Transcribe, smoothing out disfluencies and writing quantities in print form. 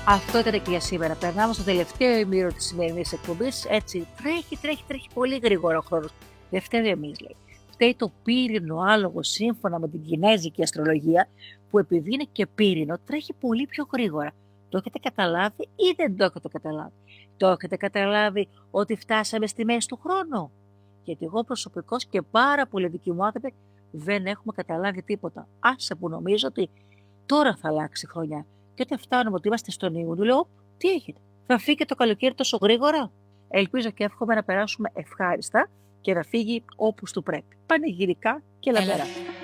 Αυτό ήταν και για σήμερα. Περνάμε στο τελευταίο ημίρο της σημερινής εκπομπής. Έτσι, τρέχει πολύ γρήγορα ο χρόνος. Δεν φταίει εμείς, λέει. Φταίει το πύρινο άλογο σύμφωνα με την κινέζικη αστρολογία, που επειδή είναι και πύρινο, τρέχει πολύ πιο γρήγορα. Το έχετε καταλάβει ή δεν το έχετε καταλάβει? Το έχετε καταλάβει ότι φτάσαμε στη μέση του χρόνου? Γιατί εγώ προσωπικώς και πάρα πολλοί δικοί μου άνθρωποι δεν έχουμε καταλάβει τίποτα. Άσε που νομίζω ότι τώρα θα αλλάξει η χρονιά. Και όταν φτάνουμε ότι είμαστε στον Ιούνιο, λέω: τι έχετε, θα φύγει και το καλοκαίρι τόσο γρήγορα? Ελπίζω και εύχομαι να περάσουμε ευχάριστα και να φύγει όπως του πρέπει. Πανηγυρικά και λαμπερά.